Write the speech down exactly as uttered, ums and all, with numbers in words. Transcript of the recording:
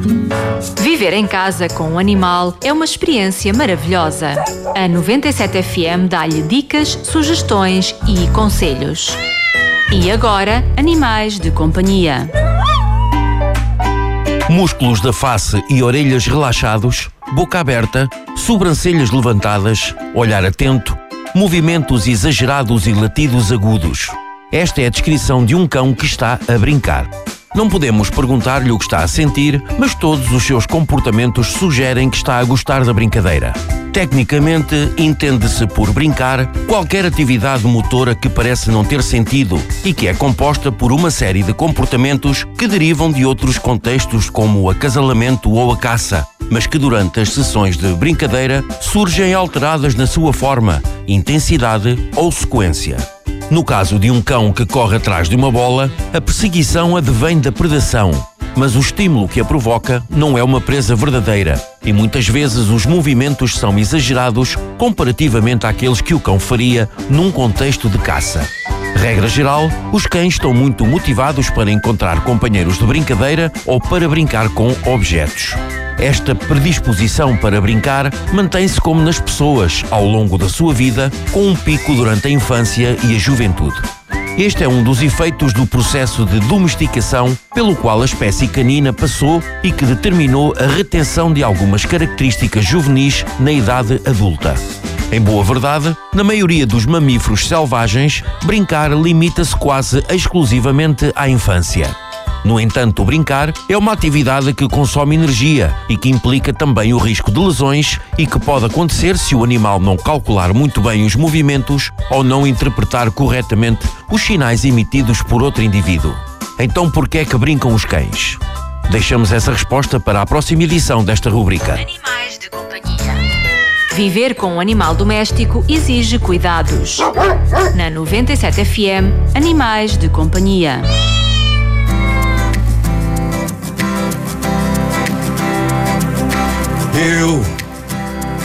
Viver em casa com um animal é uma experiência maravilhosa. A noventa e sete F M dá-lhe dicas, sugestões e conselhos. E agora, animais de companhia. Músculos da face e orelhas relaxados, boca aberta, sobrancelhas levantadas, olhar atento, movimentos exagerados e latidos agudos. Esta é a descrição de um cão que está a brincar. Não podemos perguntar-lhe o que está a sentir, mas todos os seus comportamentos sugerem que está a gostar da brincadeira. Tecnicamente, entende-se por brincar qualquer atividade motora que parece não ter sentido e que é composta por uma série de comportamentos que derivam de outros contextos como o acasalamento ou a caça, mas que durante as sessões de brincadeira surgem alteradas na sua forma, intensidade ou sequência. No caso de um cão que corre atrás de uma bola, a perseguição advém da predação, mas o estímulo que a provoca não é uma presa verdadeira e muitas vezes os movimentos são exagerados comparativamente àqueles que o cão faria num contexto de caça. Regra geral, os cães estão muito motivados para encontrar companheiros de brincadeira ou para brincar com objetos. Esta predisposição para brincar mantém-se como nas pessoas ao longo da sua vida, com um pico durante a infância e a juventude. Este é um dos efeitos do processo de domesticação pelo qual a espécie canina passou e que determinou a retenção de algumas características juvenis na idade adulta. Em boa verdade, na maioria dos mamíferos selvagens, brincar limita-se quase exclusivamente à infância. No entanto, brincar é uma atividade que consome energia e que implica também o risco de lesões e que pode acontecer se o animal não calcular muito bem os movimentos ou não interpretar corretamente os sinais emitidos por outro indivíduo. Então, por que é que brincam os cães? Deixamos essa resposta para a próxima edição desta rubrica. Animais de companhia. Viver com um animal doméstico exige cuidados. Na noventa e sete F M, Animais de companhia.